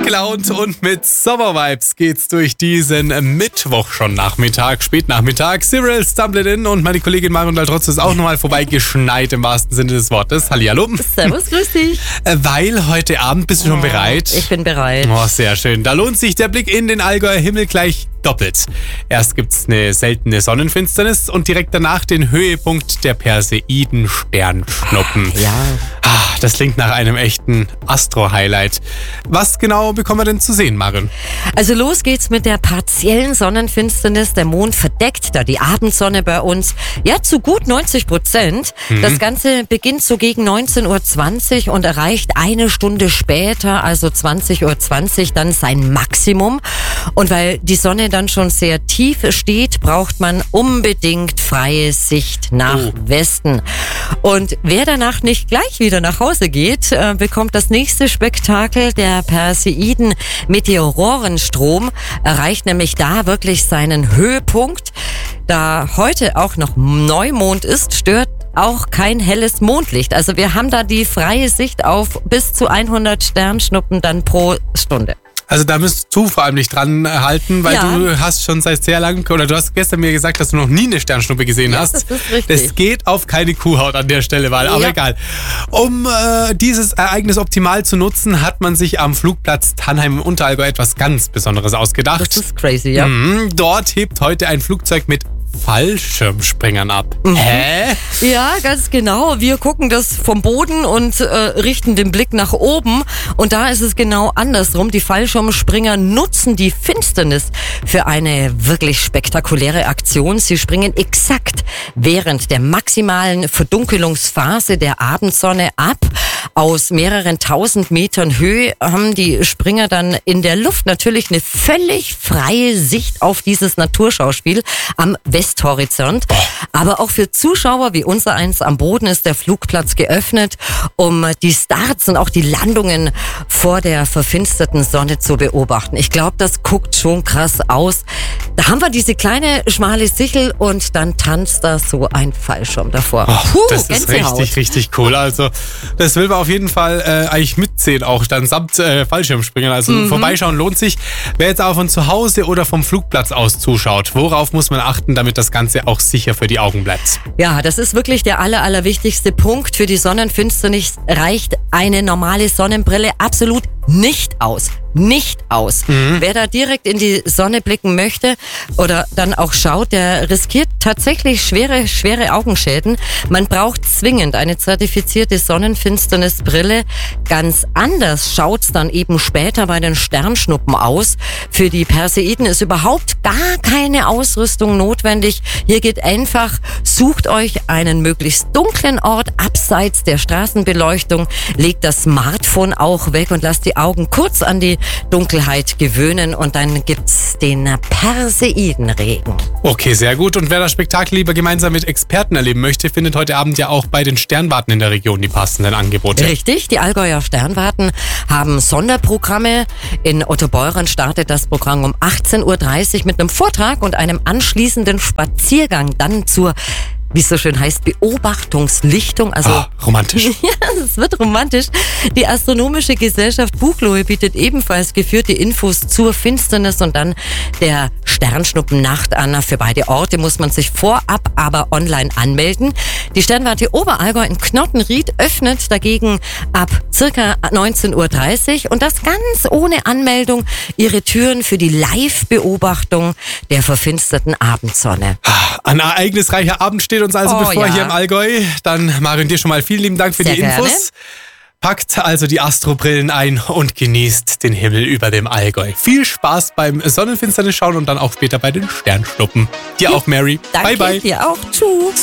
gelaunt und mit Sommervibes geht's durch diesen Mittwoch schon Nachmittag, Spätnachmittag. Cyril Stumbledin und meine Kollegin Marion Daltrotz ist auch nochmal vorbeigeschneit im wahrsten Sinne des Wortes. Hallihallo. Servus, grüß dich. Weil heute Abend, bist du schon bereit? Ich bin bereit. Oh, sehr schön. Da lohnt sich der Blick in den Allgäuer Himmel gleich doppelt. Erst gibt's eine seltene Sonnenfinsternis und direkt danach den Höhepunkt der Perseiden-Sternschnuppen. Ja. Das klingt nach einem echten Astro-Highlight. Was genau bekommen wir denn zu sehen, Marion? Also los geht's mit der partiellen Sonnenfinsternis. Der Mond verdeckt da die Abendsonne bei uns. Ja, zu gut 90%. Das Ganze beginnt so gegen 19.20 Uhr und erreicht eine Stunde später, also 20.20 Uhr, dann sein Maximum. Und weil die Sonne dann schon sehr tief steht, braucht man unbedingt freie Sicht nach Westen. Und wer danach nicht gleich wieder nach Hause geht, bekommt das nächste Spektakel. Der Perseiden-Meteorenstrom erreicht nämlich da wirklich seinen Höhepunkt. Da heute auch noch Neumond ist, stört auch kein helles Mondlicht. Also wir haben da die freie Sicht auf bis zu 100 Sternschnuppen dann pro Stunde. Also da müsst du vor allem nicht dran halten, weil du hast schon seit sehr langem, oder du hast gestern mir gesagt, dass du noch nie eine Sternschnuppe gesehen hast. Das ist richtig. Das geht auf keine Kuhhaut an der Stelle, aber egal. Um dieses Ereignis optimal zu nutzen, hat man sich am Flugplatz Tannheim im Unterallgäu etwas ganz Besonderes ausgedacht. Das ist crazy, ja. Dort hebt heute ein Flugzeug mit Fallschirmspringern ab. Hä? Ja, ganz genau. Wir gucken das vom Boden und richten den Blick nach oben. Und da ist es genau andersrum. Die Fallschirmspringer nutzen die Finsternis für eine wirklich spektakuläre Aktion. Sie springen exakt während der maximalen Verdunkelungsphase der Abendsonne ab. Aus mehreren tausend Metern Höhe haben die Springer dann in der Luft natürlich eine völlig freie Sicht auf dieses Naturschauspiel am Westhorizont. Aber auch für Zuschauer wie unsereins am Boden ist der Flugplatz geöffnet, um die Starts und auch die Landungen vor der verfinsterten Sonne zu beobachten. Ich glaube, das guckt schon krass aus. Da haben wir diese kleine, schmale Sichel und dann tanzt da so ein Fallschirm davor. Das ist richtig, richtig cool. Also das will man auf jeden Fall eigentlich mitzählen, auch dann samt Fallschirmspringen. Also vorbeischauen lohnt sich. Wer jetzt auch von zu Hause oder vom Flugplatz aus zuschaut, worauf muss man achten, damit das Ganze auch sicher für die Augen bleibt? Ja, das ist wirklich der allerwichtigste Punkt. Für die Sonnenfinsternis reicht eine normale Sonnenbrille absolut nicht aus. Nicht aus. Wer da direkt in die Sonne blicken möchte oder dann auch schaut, der riskiert tatsächlich schwere Augenschäden. Man braucht zwingend eine zertifizierte Sonnenfinsternisbrille. Ganz anders schaut's dann eben später bei den Sternschnuppen aus. Für die Perseiden ist überhaupt gar keine Ausrüstung notwendig. Hier geht einfach, sucht euch einen möglichst dunklen Ort abseits der Straßenbeleuchtung, legt das Smartphone auch weg und lasst die Augen kurz an die Dunkelheit gewöhnen und dann gibt's den Perseidenregen. Okay, sehr gut. Und wer das Spektakel lieber gemeinsam mit Experten erleben möchte, findet heute Abend ja auch bei den Sternwarten in der Region die passenden Angebote. Richtig, die Allgäuer Sternwarten haben Sonderprogramme. In Ottobeuren startet das Programm um 18.30 Uhr mit einem Vortrag und einem anschließenden Spaziergang dann zur, wie es so schön heißt, Beobachtungslichtung. Also romantisch. Ja, es wird romantisch. Die Astronomische Gesellschaft Buchloe bietet ebenfalls geführte Infos zur Finsternis und dann der Sternschnuppennacht an. Für beide Orte muss man sich vorab aber online anmelden. Die Sternwarte Oberallgäu in Knottenried öffnet dagegen ab circa 19.30 Uhr und das ganz ohne Anmeldung ihre Türen für die Live-Beobachtung der verfinsterten Abendsonne. Ein ereignisreicher Abend steht uns also bevor hier im Allgäu. Dann Marion, dir schon mal vielen lieben Dank für die Infos. Gerne. Packt also die Astrobrillen ein und genießt den Himmel über dem Allgäu. Viel Spaß beim Sonnenfinsternis schauen und dann auch später bei den Sternschnuppen. Dir auch, Mary. Danke, bye, bye. Dir auch. Tschüss.